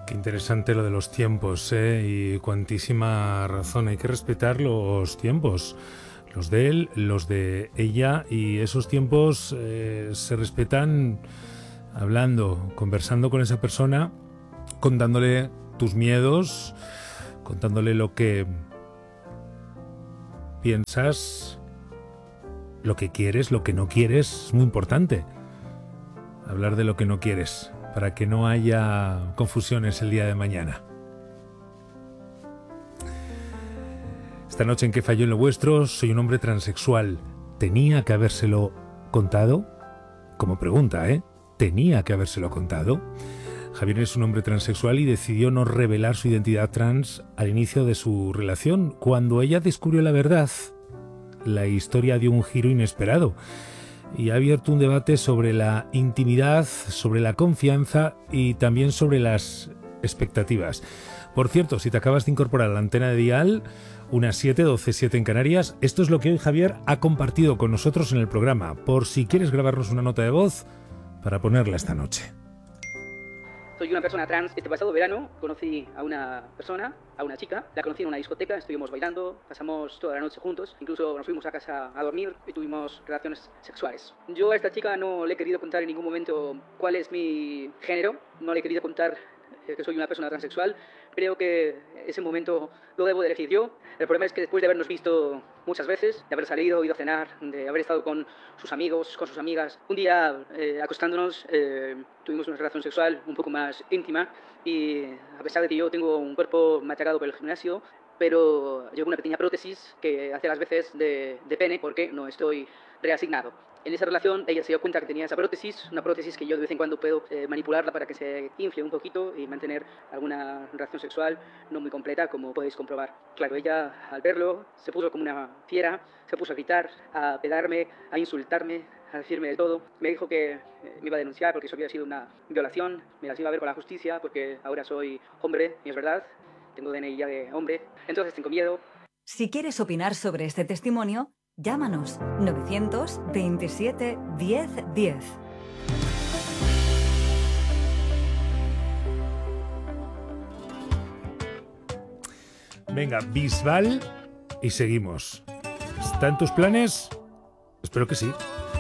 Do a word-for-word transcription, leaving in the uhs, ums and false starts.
Qué interesante lo de los tiempos, ¿eh? Y cuantísima razón. Hay que respetar los tiempos, los de él, los de ella, y esos tiempos eh, se respetan hablando, conversando con esa persona, contándole tus miedos, contándole lo que piensas, lo que quieres, lo que no quieres. Es muy importante hablar de lo que no quieres, para que no haya confusiones el día de mañana. Esta noche en ¿Qué falló en lo vuestro? Soy un hombre transexual. ¿Tenía que habérselo contado? Como pregunta, ¿eh? ¿Tenía que habérselo contado? Javier es un hombre transexual y decidió no revelar su identidad trans al inicio de su relación. Cuando ella descubrió la verdad, la historia dio un giro inesperado y ha abierto un debate sobre la intimidad, sobre la confianza y también sobre las expectativas. Por cierto, si te acabas de incorporar a la antena de Dial, unas siete, doce, siete en Canarias, esto es lo que hoy Javier ha compartido con nosotros en el programa, por si quieres grabarnos una nota de voz para ponerla esta noche. Soy una persona trans. Este pasado verano conocí a una persona, a una chica. La conocí en una discoteca, estuvimos bailando, pasamos toda la noche juntos. Incluso nos fuimos a casa a dormir y tuvimos relaciones sexuales. Yo a esta chica no le he querido contar en ningún momento cuál es mi género. No le he querido contar que soy una persona transexual. Creo que ese momento lo debo de elegir yo. El problema es que después de habernos visto muchas veces, de haber salido, ido a cenar, de haber estado con sus amigos, con sus amigas, un día eh, acostándonos eh, tuvimos una relación sexual un poco más íntima y a pesar de que yo tengo un cuerpo machacado por el gimnasio, pero llevo una pequeña prótesis que hace las veces de, de pene porque no estoy reasignado. En esa relación ella se dio cuenta que tenía esa prótesis, una prótesis que yo de vez en cuando puedo eh, manipularla para que se infle un poquito y mantener alguna relación sexual no muy completa, como podéis comprobar. Claro, ella al verlo se puso como una fiera, se puso a gritar, a pegarme, a insultarme, a decirme de todo. Me dijo que eh, me iba a denunciar porque eso había sido una violación, me las iba a ver con la justicia porque ahora soy hombre y es verdad, tengo D N I ya de hombre, entonces tengo miedo. Si quieres opinar sobre este testimonio, llámanos novecientos veintisiete diez diez. Venga, Bisbal y seguimos. ¿Está en tus planes? Espero que sí.